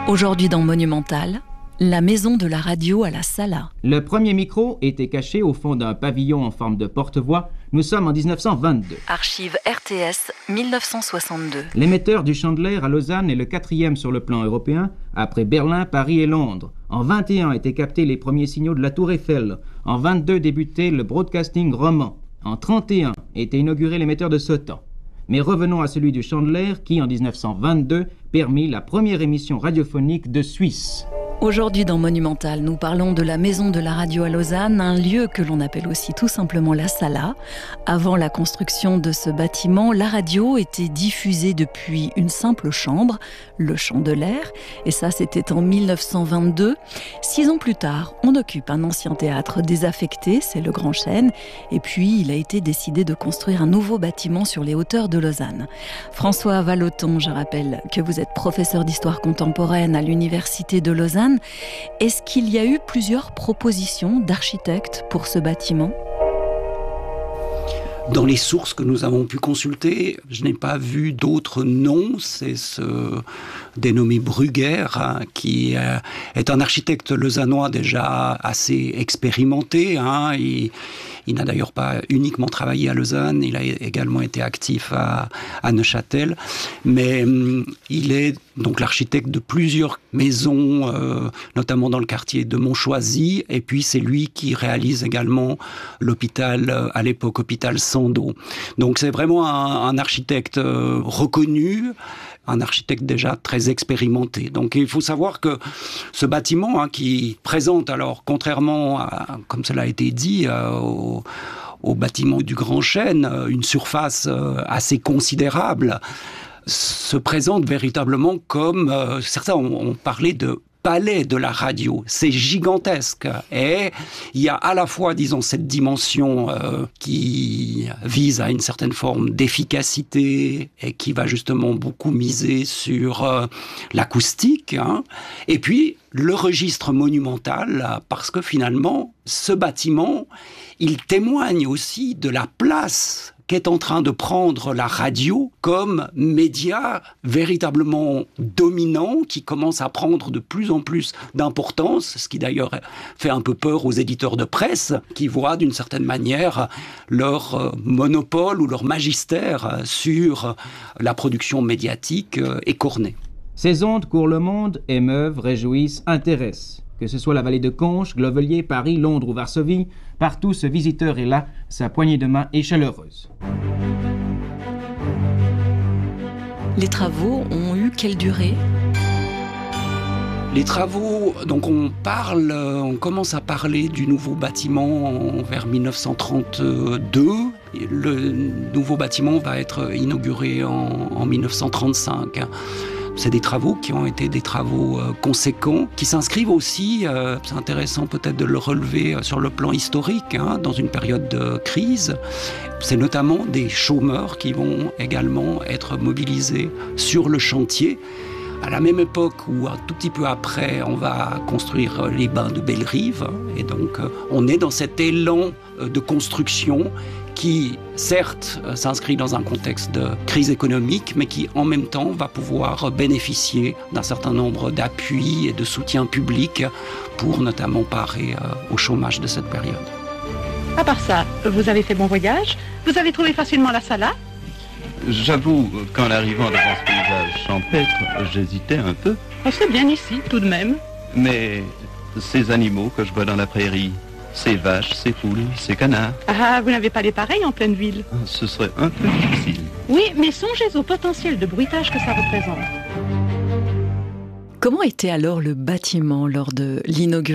Aujourd'hui dans Monumental, la maison de la radio à la Sala. Le premier micro était caché au fond d'un pavillon en forme de porte-voix. Nous sommes en 1922. Archive RTS 1962. L'émetteur du Chandler à Lausanne est le 4e sur le plan européen, après Berlin, Paris et Londres. En 21 étaient captés les premiers signaux de la Tour Eiffel. En 22 débutait le broadcasting roman. En 31 était inauguré l'émetteur de Sautan. Mais revenons à celui du Chandler qui, en 1922, permit la première émission radiophonique de Suisse. Aujourd'hui dans Monumental, nous parlons de la maison de la radio à Lausanne, un lieu que l'on appelle aussi tout simplement la Sala. Avant la construction de ce bâtiment, la radio était diffusée depuis une simple chambre, le Chant de l'Air, et ça c'était en 1922. 6 ans plus tard, on occupe un ancien théâtre désaffecté, c'est le Grand Chêne, et puis il a été décidé de construire un nouveau bâtiment sur les hauteurs de Lausanne. François Vallotton, je rappelle que vous êtes professeur d'histoire contemporaine à l'université de Lausanne. Est-ce qu'il y a eu plusieurs propositions d'architectes pour ce bâtiment ? Dans les sources que nous avons pu consulter, je n'ai pas vu d'autres noms. C'est ce dénommé Brugger, qui est un architecte lausannois déjà assez expérimenté. Il n'a d'ailleurs pas uniquement travaillé à Lausanne, il a également été actif à Neuchâtel. Mais il est donc l'architecte de plusieurs maisons, notamment dans le quartier de Montchoisy. Et puis c'est lui qui réalise également l'hôpital, à l'époque hôpital Sandeau. Donc c'est vraiment un architecte reconnu, un architecte déjà très expérimenté. Donc il faut savoir que ce bâtiment, qui présente alors, contrairement à, comme cela a été dit, au bâtiment du Grand Chêne, une surface assez considérable, se présente véritablement comme, certains ont parlé de palais de la radio. C'est gigantesque. Et il y a à la fois, disons, cette dimension qui vise à une certaine forme d'efficacité et qui va justement beaucoup miser sur l'acoustique, et puis le registre monumental, parce que finalement, ce bâtiment, il témoigne aussi de la place qu'est en train de prendre la radio comme média véritablement dominant, qui commence à prendre de plus en plus d'importance, ce qui d'ailleurs fait un peu peur aux éditeurs de presse, qui voient d'une certaine manière leur monopole ou leur magistère sur la production médiatique écorné. Ces ondes courent le monde, émeuvent, réjouissent, intéressent. Que ce soit la vallée de Conches, Glovelier, Paris, Londres ou Varsovie, partout ce visiteur est là, sa poignée de main est chaleureuse. Les travaux ont eu quelle durée ? Les travaux, donc on commence à parler du nouveau bâtiment vers 1932. Le nouveau bâtiment va être inauguré en 1935. C'est des travaux qui ont été des travaux conséquents, qui s'inscrivent aussi, c'est intéressant peut-être de le relever sur le plan historique, dans une période de crise. C'est notamment des chômeurs qui vont également être mobilisés sur le chantier. À la même époque ou un tout petit peu après, on va construire les bains de Bellerive. Et donc, on est dans cet élan de construction qui, certes, s'inscrit dans un contexte de crise économique, mais qui, en même temps, va pouvoir bénéficier d'un certain nombre d'appuis et de soutiens publics pour notamment parer au chômage de cette période. À part ça, vous avez fait bon voyage ? Vous avez trouvé facilement la Sala ? J'avoue, qu'en arrivant devant ce paysage champêtre, j'hésitais un peu. Oh, c'est bien ici, tout de même. Mais ces animaux que je vois dans la prairie, ces vaches, ces poules, ces canards... Ah, vous n'avez pas les pareils en pleine ville ? Ce serait un peu difficile. Oui, mais songez au potentiel de bruitage que ça représente. Comment était alors le bâtiment lors de l'inauguration ?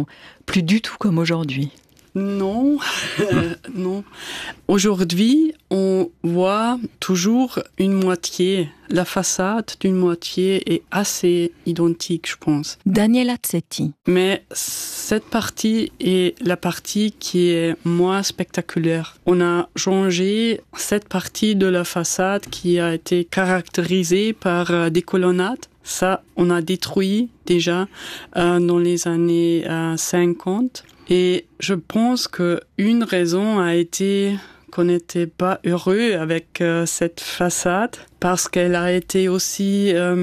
Plus du tout comme aujourd'hui. Non, non. Aujourd'hui, on voit toujours une moitié. La façade d'une moitié est assez identique, je pense. Daniela Tsetti. Mais cette partie est la partie qui est moins spectaculaire. On a changé cette partie de la façade qui a été caractérisée par des colonnades. Ça, on a détruit déjà dans les années 50. Et je pense qu'une raison a été qu'on n'était pas heureux avec cette façade parce qu'elle a été aussi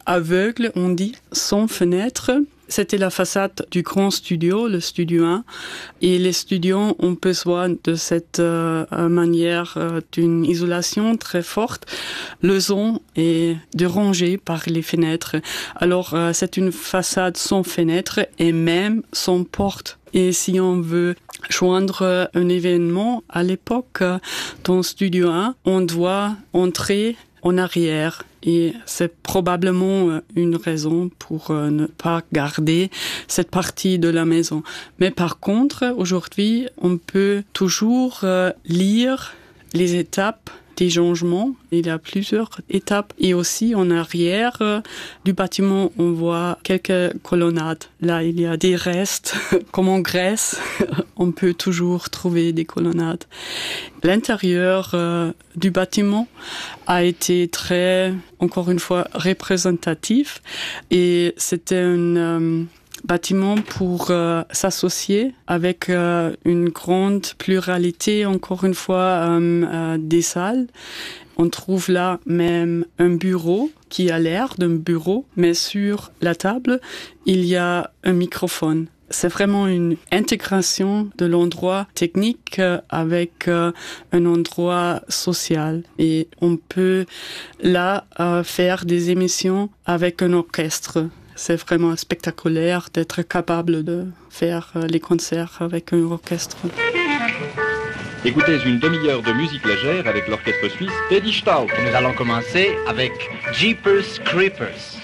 aveugle, on dit, sans fenêtre. C'était la façade du grand studio, le studio 1. Et les studios ont besoin de cette manière d'une isolation très forte. Le son est dérangé par les fenêtres. Alors, c'est une façade sans fenêtre et même sans porte. Et si on veut joindre un événement à l'époque dans Studio 1, on doit entrer en arrière. Et c'est probablement une raison pour ne pas garder cette partie de la maison. Mais par contre, aujourd'hui, on peut toujours lire les étapes des changements. Il y a plusieurs étapes. Et aussi, en arrière du bâtiment, on voit quelques colonnades. Là, il y a des restes, comme en Grèce. On peut toujours trouver des colonnades. L'intérieur du bâtiment a été très, encore une fois, représentatif. Et c'était un bâtiment pour s'associer avec une grande pluralité, encore une fois, des salles. On trouve là même un bureau qui a l'air d'un bureau, mais sur la table, il y a un microphone. C'est vraiment une intégration de l'endroit technique avec un endroit social. Et on peut là faire des émissions avec un orchestre. C'est vraiment spectaculaire d'être capable de faire les concerts avec un orchestre. Écoutez une demi-heure de musique légère avec l'orchestre suisse Teddy Staub. Et nous allons commencer avec Jeepers Creepers.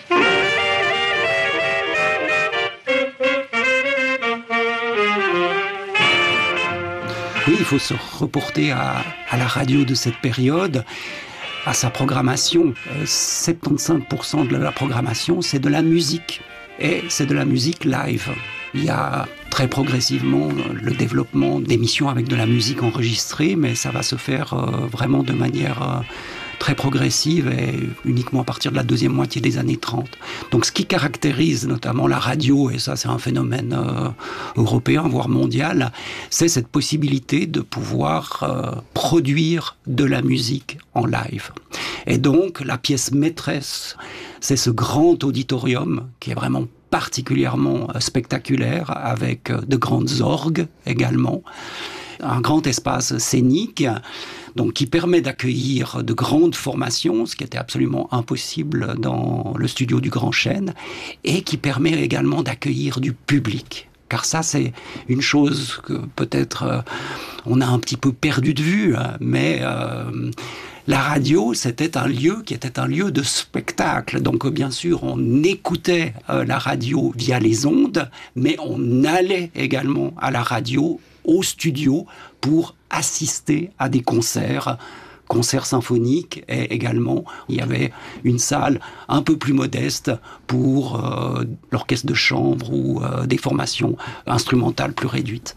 Oui, il faut se reporter à la radio de cette période, à sa programmation. 75% de la programmation, c'est de la musique. Et c'est de la musique live. Il y a très progressivement le développement d'émissions avec de la musique enregistrée, mais ça va se faire vraiment de manière très progressive et uniquement à partir de la deuxième moitié des années 30. Donc ce qui caractérise notamment la radio, et ça c'est un phénomène européen, voire mondial, c'est cette possibilité de pouvoir produire de la musique en live. Et donc la pièce maîtresse, c'est ce grand auditorium qui est vraiment particulièrement spectaculaire, avec de grandes orgues également, un grand espace scénique, donc qui permet d'accueillir de grandes formations, ce qui était absolument impossible dans le studio du Grand Chêne, et qui permet également d'accueillir du public. Car ça, c'est une chose que peut-être on a un petit peu perdu de vue, mais la radio, c'était un lieu qui était un lieu de spectacle. Donc, bien sûr, on écoutait la radio via les ondes, mais on allait également à la radio, au studio, pour assister à des concerts symphoniques. Et également, il y avait une salle un peu plus modeste pour l'orchestre de chambre ou des formations instrumentales plus réduites.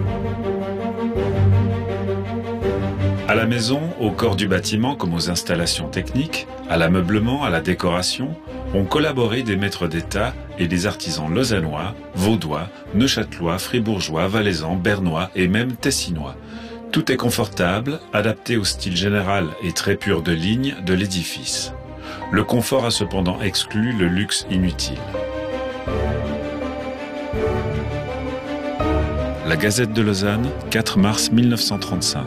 À la maison, au corps du bâtiment comme aux installations techniques, à l'ameublement, à la décoration, ont collaboré des maîtres d'État et des artisans lausannois, vaudois, neuchâtelois, fribourgeois, valaisans, bernois et même tessinois. Tout est confortable, adapté au style général et très pur de ligne de l'édifice. Le confort a cependant exclu le luxe inutile. La Gazette de Lausanne, 4 mars 1935.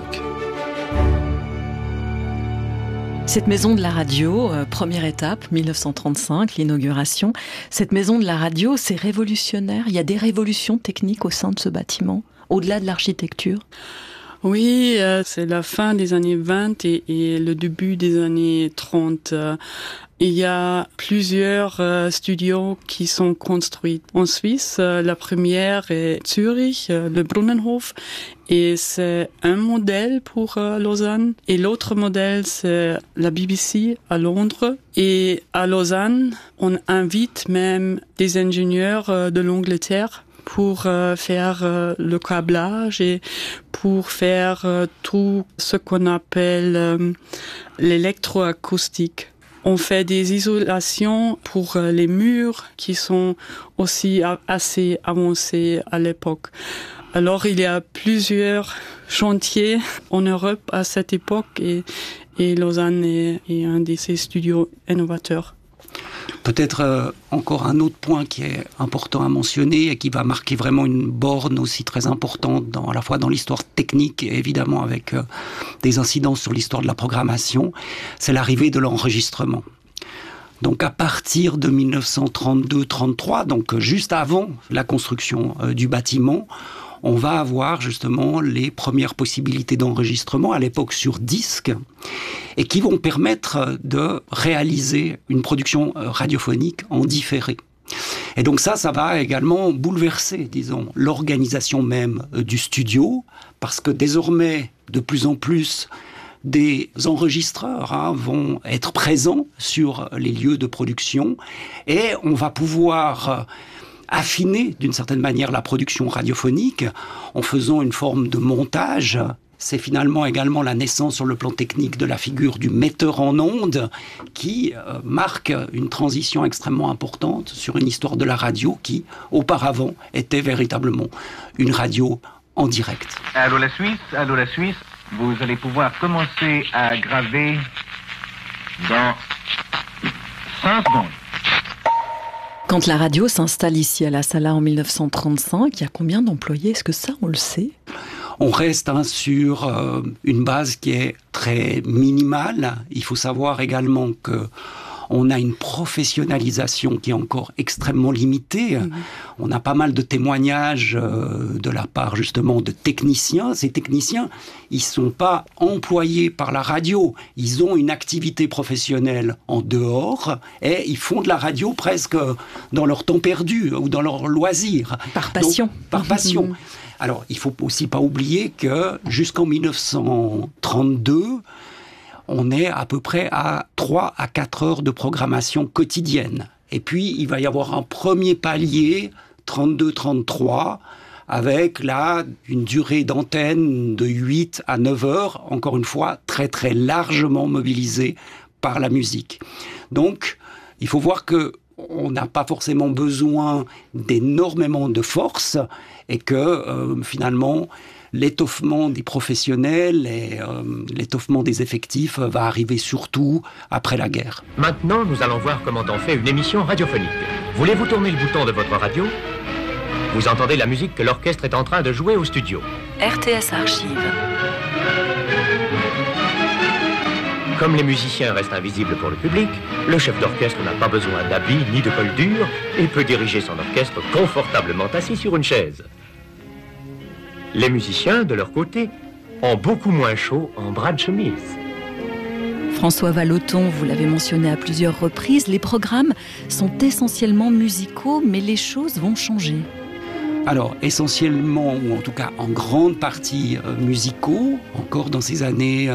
Cette maison de la radio, première étape, 1935, l'inauguration. Cette maison de la radio, c'est révolutionnaire. Il y a des révolutions techniques au sein de ce bâtiment, au-delà de l'architecture. Oui, c'est la fin des années 20 et le début des années 30. Il y a plusieurs studios qui sont construits en Suisse. La première est Zurich, le Brunnenhof, et c'est un modèle pour Lausanne. Et l'autre modèle, c'est la BBC à Londres. Et à Lausanne, on invite même des ingénieurs de l'Angleterre pour faire le câblage et pour faire tout ce qu'on appelle l'électroacoustique. On fait des isolations pour les murs qui sont aussi assez avancés à l'époque. Alors il y a plusieurs chantiers en Europe à cette époque et Lausanne est un de ces studios innovateurs. Peut-être encore un autre point qui est important à mentionner et qui va marquer vraiment une borne aussi très importante à la fois dans l'histoire technique et évidemment avec des incidences sur l'histoire de la programmation, c'est l'arrivée de l'enregistrement. Donc à partir de 1932-33, donc juste avant la construction du bâtiment, on va avoir justement les premières possibilités d'enregistrement, à l'époque sur disque, et qui vont permettre de réaliser une production radiophonique en différé. Et donc ça va également bouleverser, disons, l'organisation même du studio, parce que désormais, de plus en plus, des enregistreurs vont être présents sur les lieux de production, et on va pouvoir affiner d'une certaine manière la production radiophonique en faisant une forme de montage. C'est finalement également la naissance sur le plan technique de la figure du metteur en ondes qui marque une transition extrêmement importante sur une histoire de la radio qui, auparavant, était véritablement une radio en direct. Allô la Suisse, vous allez pouvoir commencer à graver dans 5 secondes. Quand la radio s'installe ici à la Sala en 1935, il y a combien d'employés? Est-ce que ça, on le sait? On reste sur une base qui est très minimale. Il faut savoir également qu'on a une professionnalisation qui est encore extrêmement limitée. On a pas mal de témoignages de la part justement de techniciens. Ces techniciens, ils ne sont pas employés par la radio. Ils ont une activité professionnelle en dehors et ils font de la radio presque dans leur temps perdu ou dans leur loisir. Par passion. Donc, par passion. Alors, il ne faut aussi pas oublier que jusqu'en 1932, on est à peu près à 3 à 4 heures de programmation quotidienne. Et puis, il va y avoir un premier palier, 32-33, avec là une durée d'antenne de 8 à 9 heures, encore une fois, très très largement mobilisée par la musique. Donc, il faut voir que on n'a pas forcément besoin d'énormément de force et que finalement l'étoffement des professionnels et l'étoffement des effectifs va arriver surtout après la guerre. Maintenant, nous allons voir comment on fait une émission radiophonique. Voulez-vous tourner le bouton de votre radio? Vous entendez la musique que l'orchestre est en train de jouer au studio. RTS Archives. Comme les musiciens restent invisibles pour le public, le chef d'orchestre n'a pas besoin d'habits ni de col dur et peut diriger son orchestre confortablement assis sur une chaise. Les musiciens, de leur côté, ont beaucoup moins chaud en bras de chemise. François Vallotton, vous l'avez mentionné à plusieurs reprises, les programmes sont essentiellement musicaux, mais les choses vont changer. Alors, essentiellement, ou en tout cas en grande partie musicaux, encore dans ces années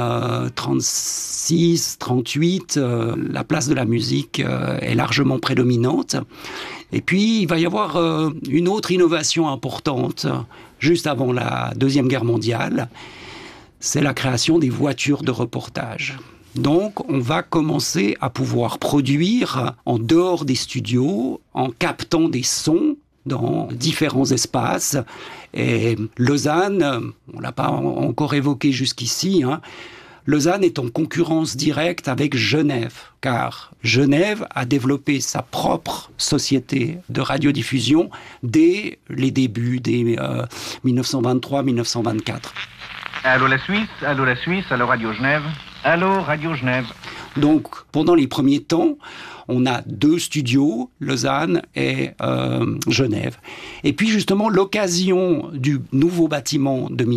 36, 38, la place de la musique est largement prédominante. Et puis, il va y avoir une autre innovation importante, juste avant la Deuxième Guerre mondiale, c'est la création des voitures de reportage. Donc, on va commencer à pouvoir produire en dehors des studios, en captant des sons, dans différents espaces. Et Lausanne, on ne l'a pas encore évoqué jusqu'ici, Lausanne est en concurrence directe avec Genève, car Genève a développé sa propre société de radiodiffusion dès les débuts, dès 1923-1924. Allô la Suisse, allô Radio Genève, allô Radio Genève. Donc, pendant les premiers temps, on a 2 studios, Lausanne et Genève. Et puis justement, l'occasion du nouveau bâtiment de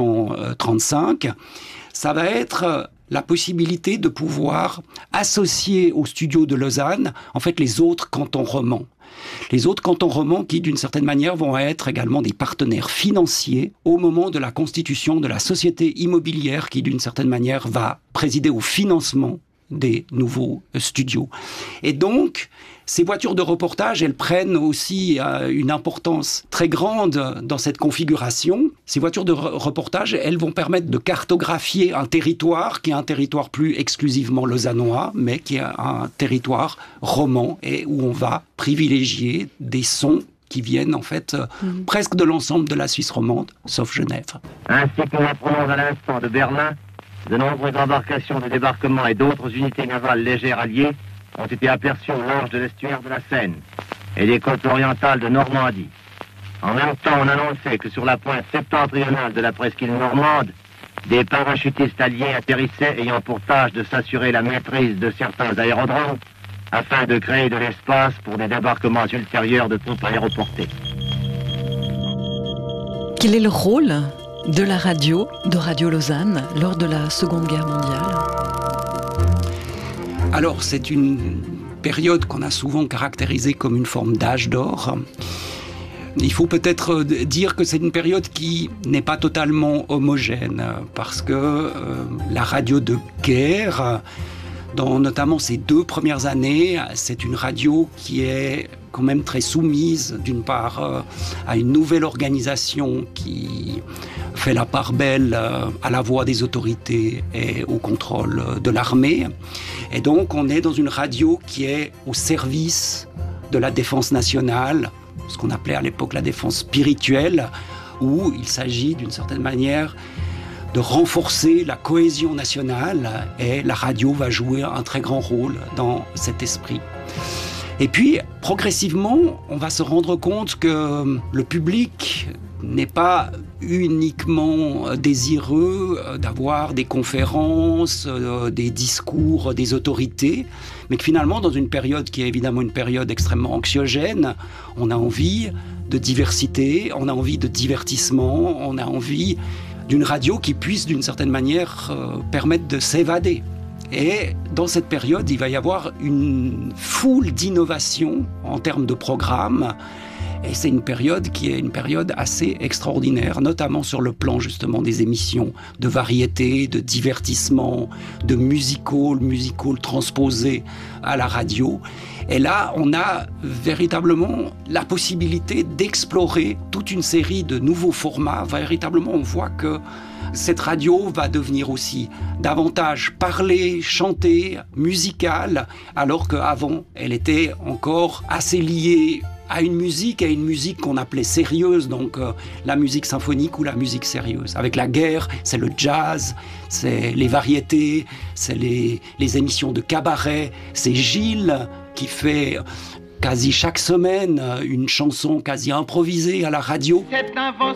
1935, ça va être la possibilité de pouvoir associer au studio de Lausanne, en fait, les autres cantons romans. Les autres cantons romans qui, d'une certaine manière, vont être également des partenaires financiers au moment de la constitution de la société immobilière qui, d'une certaine manière, va présider au financement des nouveaux studios. Et donc, ces voitures de reportage, elles prennent aussi une importance très grande dans cette configuration. Ces voitures de reportage, elles vont permettre de cartographier un territoire qui est un territoire plus exclusivement lausannois, mais qui est un territoire roman et où on va privilégier des sons qui viennent en fait presque de l'ensemble de la Suisse romande, sauf Genève. Ainsi que nous apprenons à l'instant de Berlin, de nombreuses embarcations de débarquement et d'autres unités navales légères alliées ont été aperçus au large de l'estuaire de la Seine et des côtes orientales de Normandie. En même temps, on annonçait que sur la pointe septentrionale de la presqu'île normande, des parachutistes alliés atterrissaient ayant pour tâche de s'assurer la maîtrise de certains aérodromes afin de créer de l'espace pour des débarquements ultérieurs de troupes aéroportées. Quel est le rôle de la radio, de Radio Lausanne, lors de la Seconde Guerre mondiale ? Alors, c'est une période qu'on a souvent caractérisée comme une forme d'âge d'or. Il faut peut-être dire que c'est une période qui n'est pas totalement homogène, parce que la radio de guerre, dans notamment ces 2 premières années, c'est une radio qui est quand même très soumise, d'une part, à une nouvelle organisation qui fait la part belle à la voix des autorités et au contrôle de l'armée. Et donc, on est dans une radio qui est au service de la défense nationale, ce qu'on appelait à l'époque la défense spirituelle, où il s'agit d'une certaine manière de renforcer la cohésion nationale, et la radio va jouer un très grand rôle dans cet esprit. Et puis, progressivement, on va se rendre compte que le public n'est pas uniquement désireux d'avoir des conférences, des discours des autorités, mais que finalement, dans une période qui est évidemment une période extrêmement anxiogène, on a envie de diversité, on a envie de divertissement, on a envie d'une radio qui puisse, d'une certaine manière, permettre de s'évader. Et dans cette période, il va y avoir une foule d'innovations en termes de programmes. Et c'est une période qui est une période assez extraordinaire, notamment sur le plan justement des émissions de variété, de divertissement, de musical transposé à la radio. Et là, on a véritablement la possibilité d'explorer toute une série de nouveaux formats. Véritablement, on voit que cette radio va devenir aussi davantage parlée, chantée, musicale, alors qu'avant, elle était encore assez liée à une musique qu'on appelait sérieuse, donc la musique symphonique ou la musique sérieuse. Avec la guerre, c'est le jazz, c'est les variétés, c'est les émissions de cabaret, c'est Gilles qui fait quasi chaque semaine une chanson quasi improvisée à la radio. Cette invention